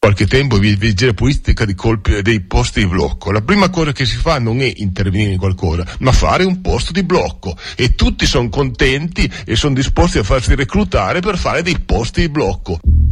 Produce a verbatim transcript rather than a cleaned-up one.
qualche tempo di vigile pulistica di colpi dei posti di blocco. La prima cosa che si fa non è intervenire in qualcosa, ma fare un posto di blocco, e tutti sono contenti e sono disposti a farsi reclutare per fare dei posti di blocco.